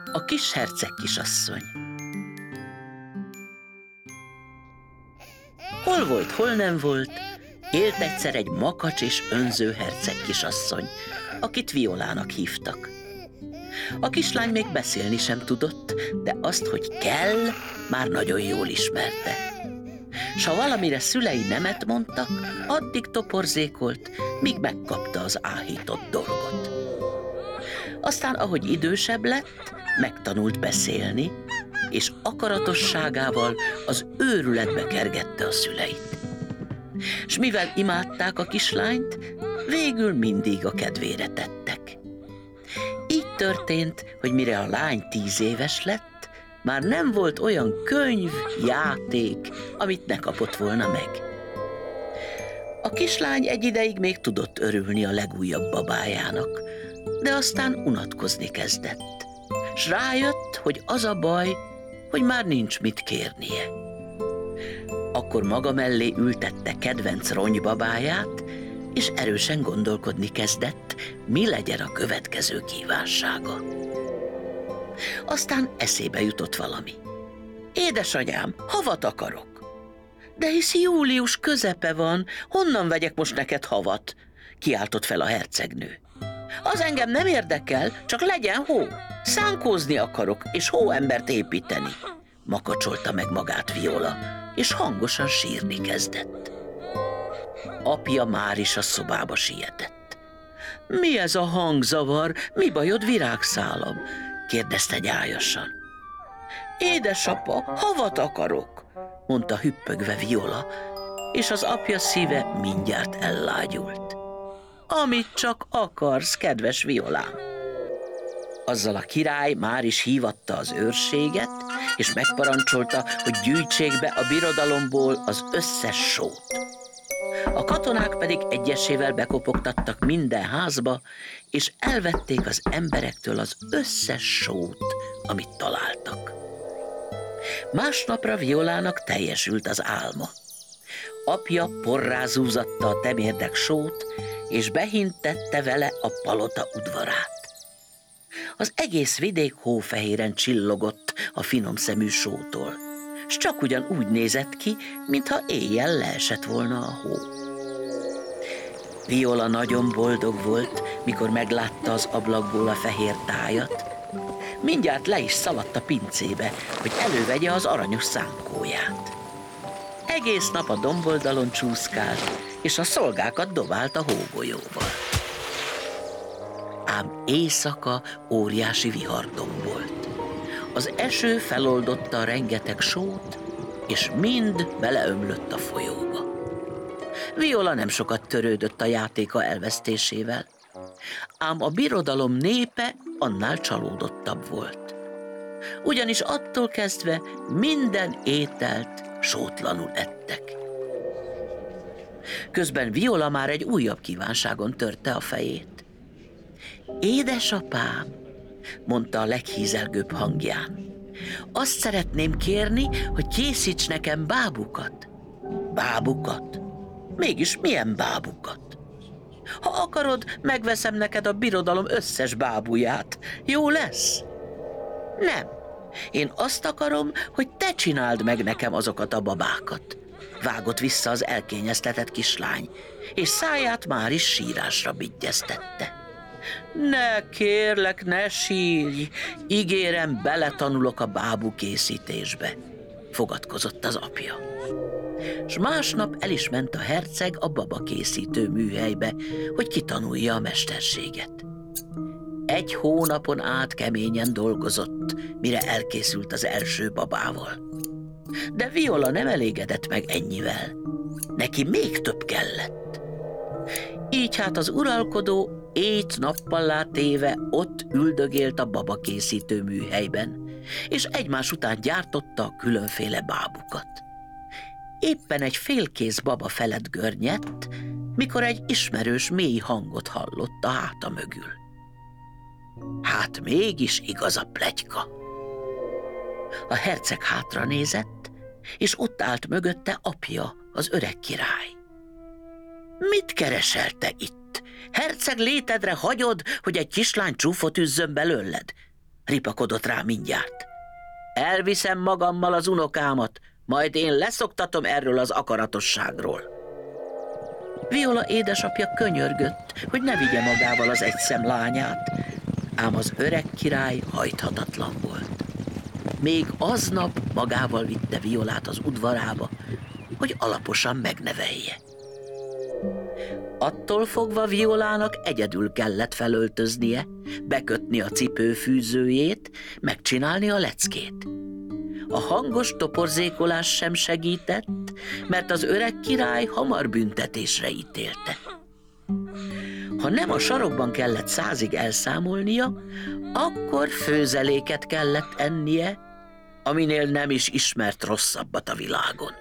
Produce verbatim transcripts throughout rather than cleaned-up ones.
A kis herceg kisasszony. Hol volt, hol nem volt, élt egyszer egy makacs és önző herceg kisasszony, akit Violának hívtak. A kislány még beszélni sem tudott, de azt, hogy kell, már nagyon jól ismerte. S ha valamire szülei nemet mondtak, addig toporzékolt, míg megkapta az áhított dolgot. Aztán, ahogy idősebb lett, megtanult beszélni, és akaratosságával az őrületbe kergette a szüleit. S mivel imádták a kislányt, végül mindig a kedvére tettek. Így történt, hogy mire a lány tíz éves lett, már nem volt olyan könyv, játék, amit ne kapott volna meg. A kislány egy ideig még tudott örülni a legújabb babájának, de aztán unatkozni kezdett, s rájött, hogy az a baj, hogy már nincs mit kérnie. Akkor maga mellé ültette kedvenc ronybabáját, és erősen gondolkodni kezdett, mi legyen a következő kívánsága. Aztán eszébe jutott valami. Édesanyám, havat akarok. De hisz július közepe van, honnan vegyek most neked havat? Kiáltott fel a hercegnő. Az engem nem érdekel, csak legyen hó. Szánkózni akarok, és hóembert építeni. Makacsolta meg magát Viola, és hangosan sírni kezdett. Apja már is a szobába sietett. Mi ez a hangzavar, mi bajod, virágszálam? Kérdezte gyájasan. Édesapa, havat akarok, mondta hüppögve Viola, és az apja szíve mindjárt ellágyult. Amit csak akarsz, kedves Violám. Azzal a király már is hívatta az őrséget, és megparancsolta, hogy gyűjtsék be a birodalomból az összes sót. A katonák pedig egyesével bekopogtattak minden házba, és elvették az emberektől az összes sót, amit találtak. Másnapra Violának teljesült az álma. Apja porrá zúzatta a temérdek sót, és behintette vele a palota udvarát. Az egész vidék hófehéren csillogott a finom szemű sótól, s csak ugyan úgy nézett ki, mintha éjjel leesett volna a hó. Viola nagyon boldog volt, mikor meglátta az ablakból a fehér tájat. Mindjárt le is szaladt a pincébe, hogy elővegye az aranyos szánkóját. Egész nap a domboldalon csúszkált, és a szolgákat dobált a hógolyóval. Ám éjszaka óriási vihar dombolt. Az eső feloldotta a rengeteg sót, és mind beleömlött a folyóba. Viola nem sokat törődött a játéka elvesztésével, ám a birodalom népe annál csalódottabb volt. Ugyanis attól kezdve minden ételt sótlanul ettek. Közben Viola már egy újabb kívánságon törte a fejét. Édesapám, mondta a leghízelgőbb hangján, azt szeretném kérni, hogy készíts nekem bábukat. Bábukat? Mégis milyen bábukat? Ha akarod, megveszem neked a birodalom összes bábuját. Jó lesz? Nem. Én azt akarom, hogy te csináld meg nekem azokat a babákat. Vágott vissza az elkényeztetett kislány, és száját már is sírásra bigyeztette. Ne, kérlek, ne sírj, ígérem, beletanulok a bábú készítésbe, fogadkozott az apja. S másnap el is ment a herceg a babakészítő műhelybe, hogy kitanulja a mesterséget. Egy hónapon át keményen dolgozott, mire elkészült az első babával. De Viola nem elégedett meg ennyivel. Neki még több kellett. Így hát az uralkodó éjt-nappallá téve ott üldögélt a babakészítő műhelyben, és egymás után gyártotta a különféle bábukat. Éppen egy félkész baba felett görnyedt, mikor egy ismerős mély hangot hallott a háta mögül. Hát mégis igaz a pletyka. A herceg hátra nézett, és ott állt mögötte apja, az öreg király. Mit keresel te itt? Herceg létedre hagyod, hogy egy kislány csúfot üzzön belőled? ripakodott rá mindjárt. Elviszem magammal az unokámat, majd én leszoktatom erről az akaratosságról. Viola édesapja könyörgött, hogy ne vigye magával az egyszem lányát, ám az öreg király hajthatatlan volt. Még aznap magával vitte Violát az udvarába, hogy alaposan megnevelje. Attól fogva Violának egyedül kellett felöltöznie, bekötni a cipőfűzőjét, megcsinálni a leckét. A hangos toporzékolás sem segített, mert az öreg király hamar büntetésre ítélte. Ha nem a sarokban kellett százig elszámolnia, akkor főzeléket kellett ennie, aminél nem is ismert rosszabbat a világon.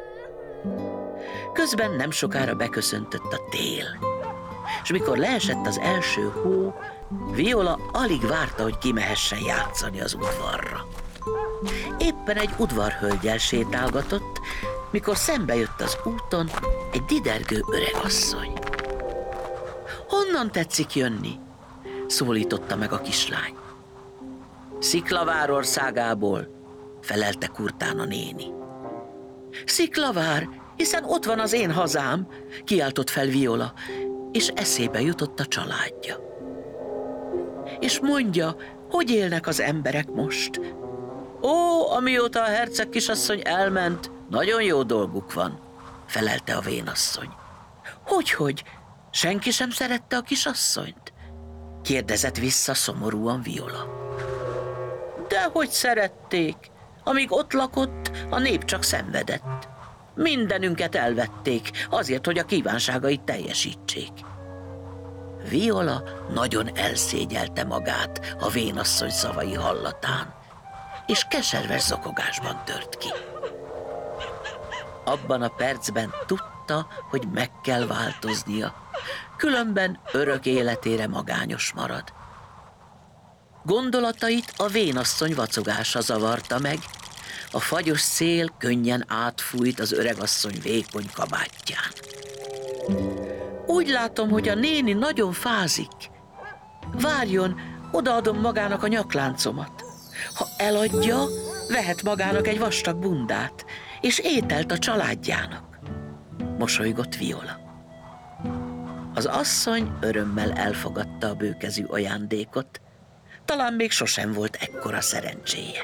Közben nem sokára beköszöntött a tél, és mikor leesett az első hó, Viola alig várta, hogy kimehessen játszani az udvarra. Éppen egy udvarhölgyel sétálgatott, mikor szembe jött az úton egy didergő öregasszony. Honnan tetszik jönni? Szólította meg a kislány. Sziklavár országából, felelte kurtán a néni. Sziklavár, hiszen ott van az én hazám, kiáltott fel Viola, és eszébe jutott a családja. És mondja, hogy élnek az emberek most? Ó, amióta a herceg kisasszony elment, nagyon jó dolguk van, felelte a vénasszony. Hogyhogy, senki sem szerette a kisasszonyt? Kérdezett vissza szomorúan Viola. Dehogy szerették, amíg ott lakott, a nép csak szenvedett. Mindenünket elvették, azért, hogy a kívánságait teljesítsék. Viola nagyon elszégyelte magát a vénasszony szavai hallatán, és keserves zokogásban tört ki. Abban a percben tudta, hogy meg kell változnia, különben örök életére magányos marad. Gondolatait a vénasszony vacogása zavarta meg, a fagyos szél könnyen átfújt az öregasszony vékony kabátján. Úgy látom, hogy a néni nagyon fázik. Várjon, odaadom magának a nyakláncomat. Ha eladja, vehet magának egy vastag bundát, és ételt a családjának. Mosolygott Viola. Az asszony örömmel elfogadta a bőkezű ajándékot, talán még sosem volt ekkora szerencséje.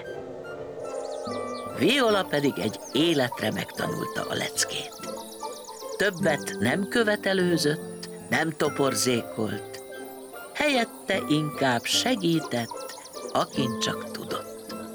Viola pedig egy életre megtanulta a leckét. Többet nem követelőzött, nem toporzékolt, helyette inkább segített, akin csak